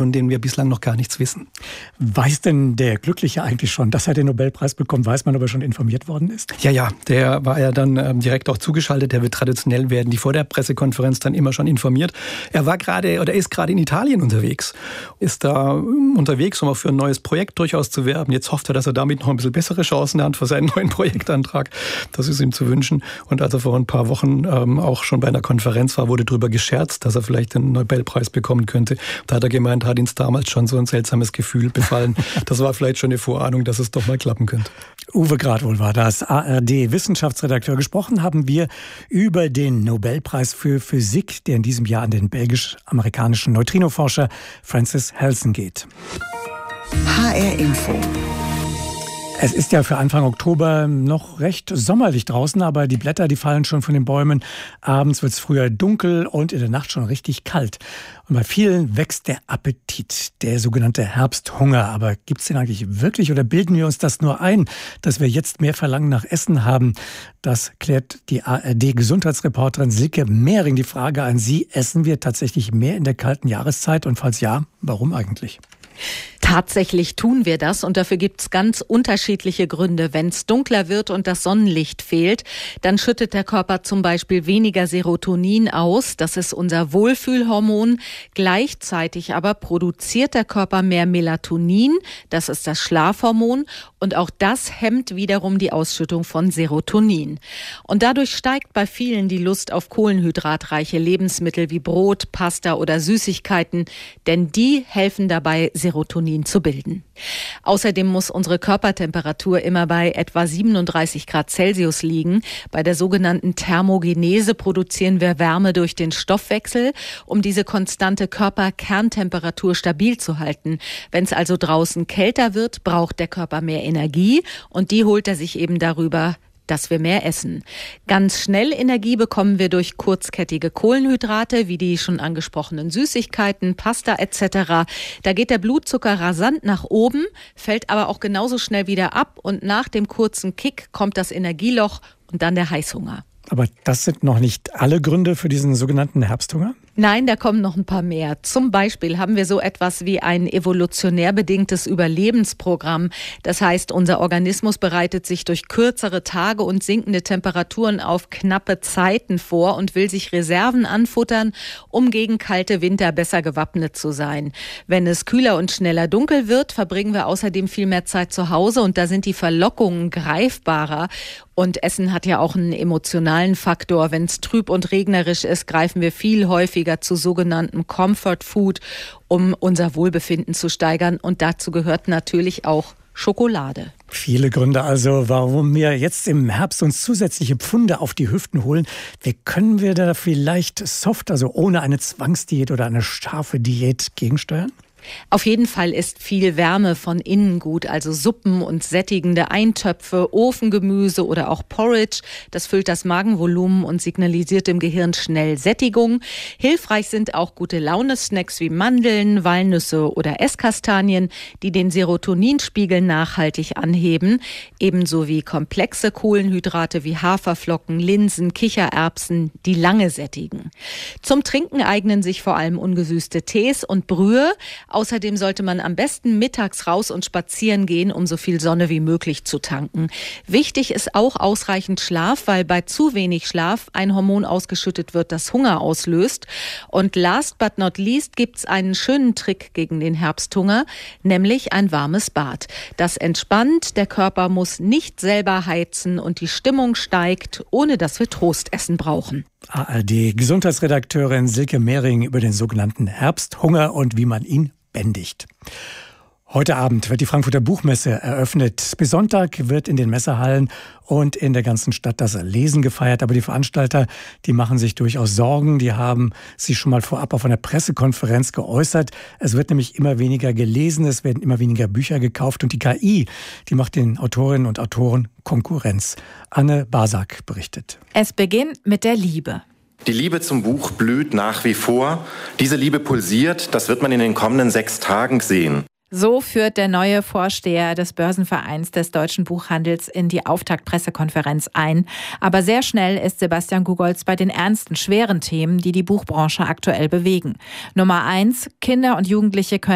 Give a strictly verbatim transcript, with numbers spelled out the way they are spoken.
von denen wir bislang noch gar nichts wissen. Weiß denn der Glückliche eigentlich schon, dass er den Nobelpreis bekommt? Weiß man, ob er schon informiert worden ist? Ja, ja, der war ja dann ähm, direkt auch zugeschaltet. Der wird traditionell werden die vor der Pressekonferenz dann immer schon informiert. Er war gerade oder ist gerade in Italien unterwegs. Ist da ähm, unterwegs, um auch für ein neues Projekt durchaus zu werben. Jetzt hofft er, dass er damit noch ein bisschen bessere Chancen hat für seinen neuen Projektantrag. Das ist ihm zu wünschen. Und als er vor ein paar Wochen ähm, auch schon bei einer Konferenz war, wurde darüber gescherzt, dass er vielleicht den Nobelpreis bekommen könnte. Da hat er gemeint, hat ihn damals schon so ein seltsames Gefühl befallen. Das war vielleicht schon eine Vorahnung, dass es doch mal klappen könnte. Uwe Gradwohl war das, A R D-Wissenschaftsredakteur. Gesprochen haben wir über den Nobelpreis für Physik, der in diesem Jahr an den belgisch-amerikanischen Neutrinoforscher Francis Halsen geht. H R Info. Es ist ja für Anfang Oktober noch recht sommerlich draußen, aber die Blätter, die fallen schon von den Bäumen. Abends wird es früher dunkel und in der Nacht schon richtig kalt. Und bei vielen wächst der Appetit, der sogenannte Herbsthunger. Aber gibt es den eigentlich wirklich oder bilden wir uns das nur ein, dass wir jetzt mehr Verlangen nach Essen haben? Das klärt die A R D-Gesundheitsreporterin Silke Mehring. Die Frage an Sie, essen wir tatsächlich mehr in der kalten Jahreszeit? Und falls ja, warum eigentlich? Tatsächlich tun wir das und dafür gibt es ganz unterschiedliche Gründe. Wenn es dunkler wird und das Sonnenlicht fehlt, dann schüttet der Körper zum Beispiel weniger Serotonin aus. Das ist unser Wohlfühlhormon. Gleichzeitig aber produziert der Körper mehr Melatonin. Das ist das Schlafhormon. Und auch das hemmt wiederum die Ausschüttung von Serotonin. Und dadurch steigt bei vielen die Lust auf kohlenhydratreiche Lebensmittel wie Brot, Pasta oder Süßigkeiten. Denn die helfen dabei, Serotonin zu bilden. Außerdem muss unsere Körpertemperatur immer bei etwa siebenunddreißig Grad Celsius liegen. Bei der sogenannten Thermogenese produzieren wir Wärme durch den Stoffwechsel, um diese konstante Körperkerntemperatur stabil zu halten. Wenn es also draußen kälter wird, braucht der Körper mehr Energie und die holt er sich eben darüber, dass wir mehr essen. Ganz schnell Energie bekommen wir durch kurzkettige Kohlenhydrate, wie die schon angesprochenen Süßigkeiten, Pasta et cetera. Da geht der Blutzucker rasant nach oben, fällt aber auch genauso schnell wieder ab und nach dem kurzen Kick kommt das Energieloch und dann der Heißhunger. Aber das sind noch nicht alle Gründe für diesen sogenannten Herbsthunger? Nein, da kommen noch ein paar mehr. Zum Beispiel haben wir so etwas wie ein evolutionär bedingtes Überlebensprogramm. Das heißt, unser Organismus bereitet sich durch kürzere Tage und sinkende Temperaturen auf knappe Zeiten vor und will sich Reserven anfuttern, um gegen kalte Winter besser gewappnet zu sein. Wenn es kühler und schneller dunkel wird, verbringen wir außerdem viel mehr Zeit zu Hause und da sind die Verlockungen greifbarer. Und Essen hat ja auch einen emotionalen Faktor. Wenn es trüb und regnerisch ist, greifen wir viel häufiger zu sogenanntem Comfort Food, um unser Wohlbefinden zu steigern. Und dazu gehört natürlich auch Schokolade. Viele Gründe also, warum wir jetzt im Herbst uns zusätzliche Pfunde auf die Hüften holen. Wie können wir da vielleicht soft, also ohne eine Zwangsdiät oder eine scharfe Diät gegensteuern? Auf jeden Fall ist viel Wärme von innen gut, also Suppen und sättigende Eintöpfe, Ofengemüse oder auch Porridge. Das füllt das Magenvolumen und signalisiert dem Gehirn schnell Sättigung. Hilfreich sind auch gute Laune-Snacks wie Mandeln, Walnüsse oder Esskastanien, die den Serotoninspiegel nachhaltig anheben. Ebenso wie komplexe Kohlenhydrate wie Haferflocken, Linsen, Kichererbsen, die lange sättigen. Zum Trinken eignen sich vor allem ungesüßte Tees und Brühe. Außerdem sollte man am besten mittags raus und spazieren gehen, um so viel Sonne wie möglich zu tanken. Wichtig ist auch ausreichend Schlaf, weil bei zu wenig Schlaf ein Hormon ausgeschüttet wird, das Hunger auslöst. Und last but not least gibt's einen schönen Trick gegen den Herbsthunger, nämlich ein warmes Bad. Das entspannt, der Körper muss nicht selber heizen und die Stimmung steigt, ohne dass wir Trostessen brauchen. A R D-Gesundheitsredakteurin Silke Mehring über den sogenannten Herbsthunger und wie man ihn bändigt. Heute Abend wird die Frankfurter Buchmesse eröffnet. Bis Sonntag wird in den Messehallen und in der ganzen Stadt das Lesen gefeiert. Aber die Veranstalter, die machen sich durchaus Sorgen. Die haben sich schon mal vorab auf einer Pressekonferenz geäußert. Es wird nämlich immer weniger gelesen, es werden immer weniger Bücher gekauft. Und die K I, die macht den Autorinnen und Autoren Konkurrenz. Anne Basak berichtet. Es beginnt mit der Liebe. Die Liebe zum Buch blüht nach wie vor. Diese Liebe pulsiert, das wird man in den kommenden sechs Tagen sehen. So führt der neue Vorsteher des Börsenvereins des deutschen Buchhandels in die Auftaktpressekonferenz ein. Aber sehr schnell ist Sebastian Gugolz bei den ernsten, schweren Themen, die die Buchbranche aktuell bewegen. Nummer eins: Kinder und Jugendliche können